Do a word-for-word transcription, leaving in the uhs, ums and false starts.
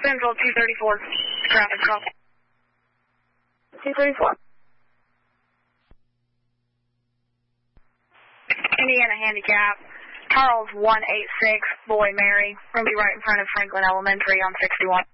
Central two thirty-four, traffic cross. two thirty-four. Indiana Handicap, Charles one eight six, Boy Mary. We're going to be right in front of Franklin Elementary on sixty-one.